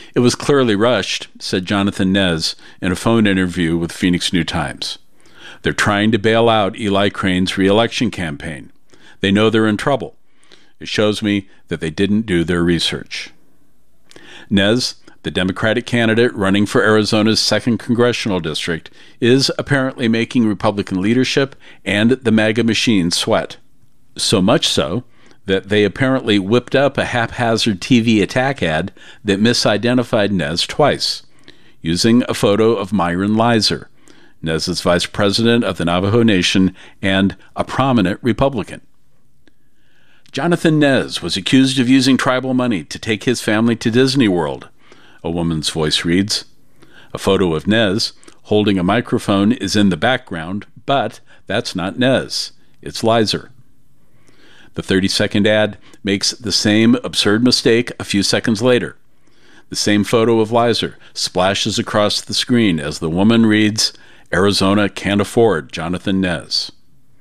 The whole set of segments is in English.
It was clearly rushed, said Jonathan Nez in a phone interview with Phoenix New Times. They're trying to bail out Eli Crane's re-election campaign. They know they're in trouble. It shows me that they didn't do their research. Nez, the Democratic candidate running for Arizona's 2nd Congressional District, is apparently making Republican leadership and the MAGA machine sweat. So much so that they apparently whipped up a haphazard TV attack ad that misidentified Nez twice, using a photo of Myron Lizer, Nez's vice president of the Navajo Nation and a prominent Republican. Jonathan Nez was accused of using tribal money to take his family to Disney World, a woman's voice reads. A photo of Nez holding a microphone is in the background, but that's not Nez. It's Lizer. The 30-second ad makes the same absurd mistake a few seconds later. The same photo of Lizer splashes across the screen as the woman reads, "Arizona can't afford Jonathan Nez."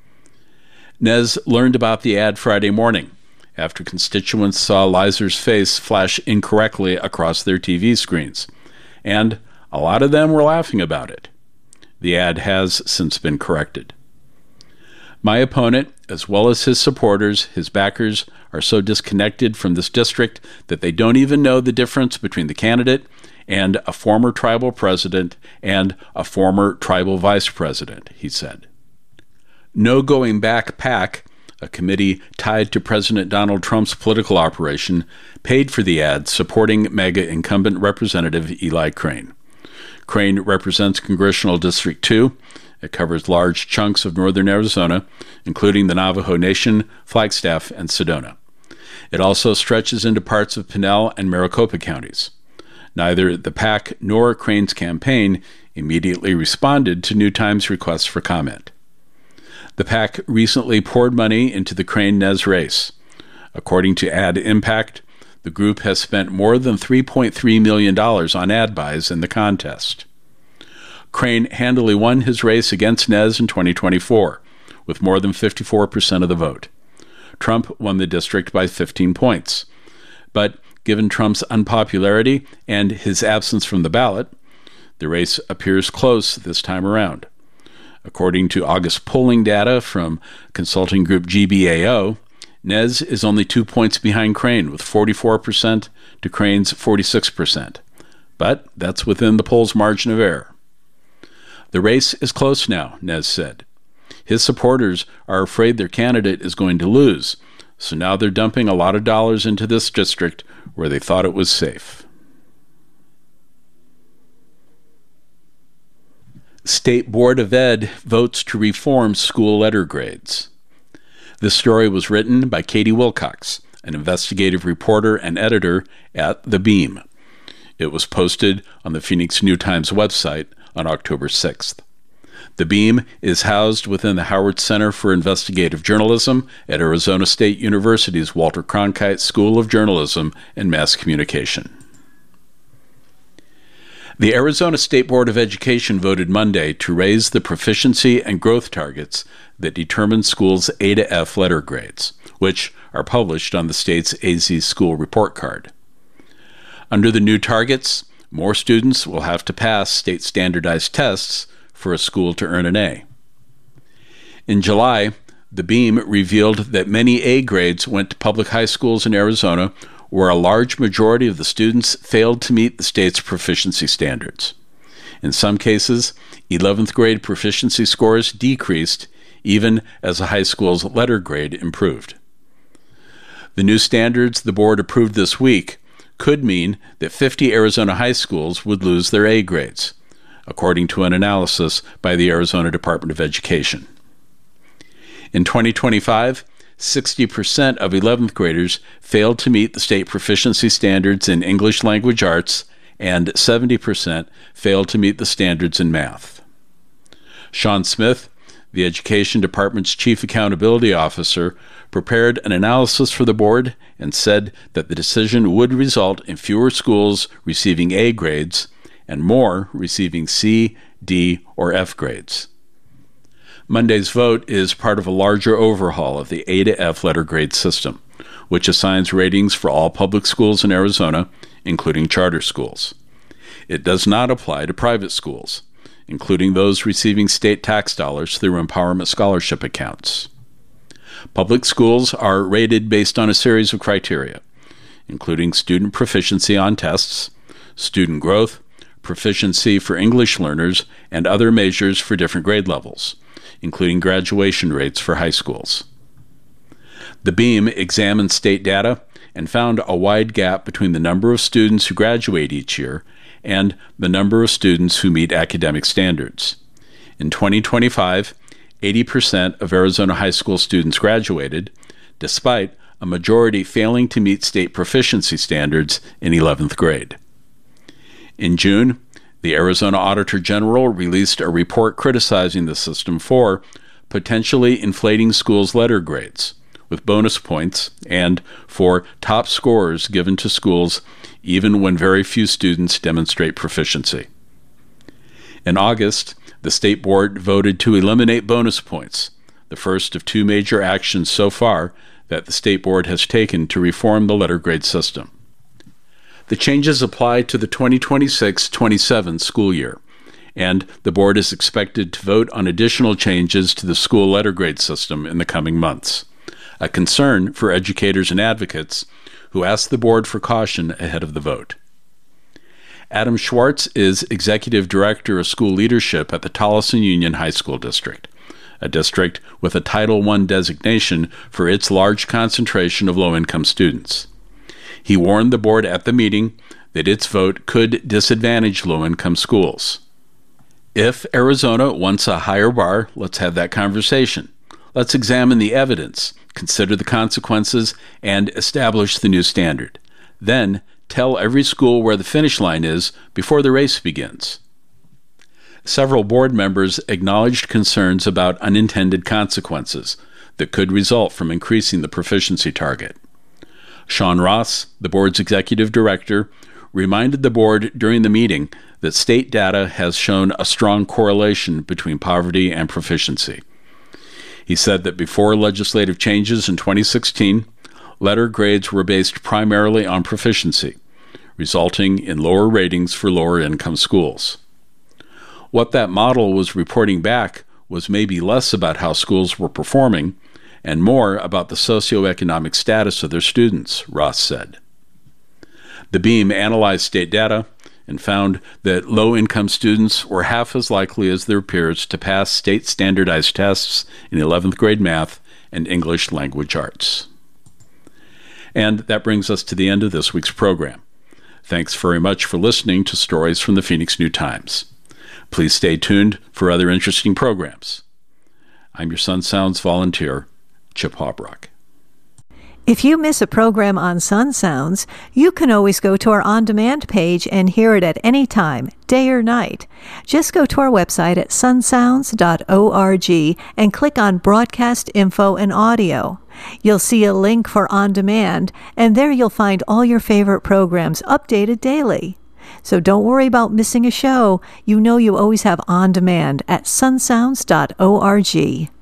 Nez learned about the ad Friday morning after constituents saw Lizer's face flash incorrectly across their TV screens, and a lot of them were laughing about it. The ad has since been corrected. My opponent, as well as his supporters, his backers, are so disconnected from this district that they don't even know the difference between the candidate and a former tribal president and a former tribal vice president, he said. No Going Back PAC, a committee tied to President Donald Trump's political operation, paid for the ad supporting MAGA incumbent Representative Eli Crane. Crane represents Congressional District 2. It covers large chunks of northern Arizona, including the Navajo Nation, Flagstaff, and Sedona. It also stretches into parts of Pinal and Maricopa counties. Neither the PAC nor Crane's campaign immediately responded to New Times' requests for comment. The PAC recently poured money into the Crane-Nez race. According to Ad Impact, the group has spent more than $3.3 million on ad buys in the contest. Crane handily won his race against Nez in 2024, with more than 54% of the vote. Trump won the district by 15 points. But given Trump's unpopularity and his absence from the ballot, the race appears close this time around. According to August polling data from consulting group GBAO, Nez is only 2 points behind Crane, with 44% to Crane's 46%. But that's within the poll's margin of error. The race is close now, Nez said. His supporters are afraid their candidate is going to lose, so now they're dumping a lot of dollars into this district where they thought it was safe. State Board of Ed votes to reform school letter grades. This story was written by Katie Wilcox, an investigative reporter and editor at The Beam. It was posted on the Phoenix New Times website on October 6th. The Beam is housed within the Howard Center for Investigative Journalism at Arizona State University's Walter Cronkite School of Journalism and Mass Communication. The Arizona State Board of Education voted Monday to raise the proficiency and growth targets that determine schools' A to F letter grades, which are published on the state's AZ School Report Card. Under the new targets, more students will have to pass state standardized tests for a school to earn an A. In July, the Beam revealed that many A grades went to public high schools in Arizona where a large majority of the students failed to meet the state's proficiency standards. In some cases, 11th grade proficiency scores decreased even as a high school's letter grade improved. The new standards the board approved this week could mean that 50 Arizona high schools would lose their A grades, according to an analysis by the Arizona Department of Education. In 2025, 60% of 11th graders failed to meet the state proficiency standards in English language arts, and 70% failed to meet the standards in math. Sean Smith, the Education Department's Chief Accountability Officer, prepared an analysis for the board and said that the decision would result in fewer schools receiving A grades and more receiving C, D, or F grades. Monday's vote is part of a larger overhaul of the A to F letter grade system, which assigns ratings for all public schools in Arizona, including charter schools. It does not apply to private schools, including those receiving state tax dollars through empowerment scholarship accounts. Public schools are rated based on a series of criteria, including student proficiency on tests, student growth, proficiency for English learners, and other measures for different grade levels, including graduation rates for high schools. The BEAM examined state data and found a wide gap between the number of students who graduate each year and the number of students who meet academic standards. In 2025, 80% of Arizona high school students graduated, despite a majority failing to meet state proficiency standards in 11th grade. In June, the Arizona Auditor General released a report criticizing the system for potentially inflating schools' letter grades with bonus points and for top scores given to schools even when very few students demonstrate proficiency. In August, the state board voted to eliminate bonus points, the first of two major actions so far that the state board has taken to reform the letter grade system. The changes apply to the 2026-27 school year, and the board is expected to vote on additional changes to the school letter grade system in the coming months, a concern for educators and advocates who asked the board for caution ahead of the vote. Adam Schwartz is Executive Director of School Leadership at the Tolleson Union High School District, a district with a Title I designation for its large concentration of low-income students. He warned the board at the meeting that its vote could disadvantage low-income schools. If Arizona wants a higher bar, let's have that conversation. Let's examine the evidence, consider the consequences, and establish the new standard. Then, tell every school where the finish line is before the race begins. Several board members acknowledged concerns about unintended consequences that could result from increasing the proficiency target. Sean Ross, the board's executive director, reminded the board during the meeting that state data has shown a strong correlation between poverty and proficiency. He said that before legislative changes in 2016, letter grades were based primarily on proficiency, resulting in lower ratings for lower-income schools. What that model was reporting back was maybe less about how schools were performing and more about the socioeconomic status of their students, Ross said. The BEAM analyzed state data and found that low-income students were half as likely as their peers to pass state-standardized tests in 11th grade math and English language arts. And that brings us to the end of this week's program. Thanks very much for listening to Stories from the Phoenix New-Times. Please stay tuned for other interesting programs. I'm your Sun Sounds volunteer, Chip Hawbrock. If you miss a program on Sun Sounds, you can always go to our on-demand page and hear it at any time, day or night. Just go to our website at sunsounds.org and click on Broadcast Info and Audio. You'll see a link for On Demand, and there you'll find all your favorite programs updated daily. So don't worry about missing a show. You know you always have On Demand at sunsounds.org.